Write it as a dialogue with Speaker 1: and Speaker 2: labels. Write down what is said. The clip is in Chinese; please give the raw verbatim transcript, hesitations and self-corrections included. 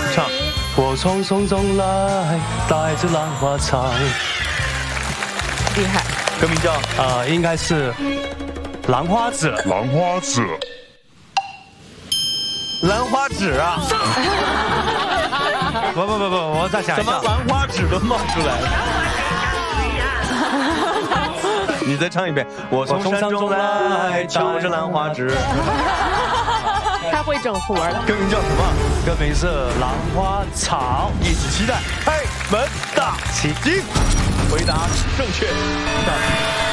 Speaker 1: 唱。
Speaker 2: 我从松中来，带着兰花草。
Speaker 3: 厉害。
Speaker 1: 歌名叫
Speaker 2: 呃，应该是兰花指。
Speaker 4: 兰花指。
Speaker 1: 兰花指啊！
Speaker 2: 不不不不，我再想一下。
Speaker 1: 什么兰花指都冒出来了。你再唱一遍。我从山中来，敲着兰花指。
Speaker 3: 他会整活了。
Speaker 1: 歌名叫什么？
Speaker 2: 歌名是兰花草。
Speaker 1: 一起期待开门大喜金。回答正确。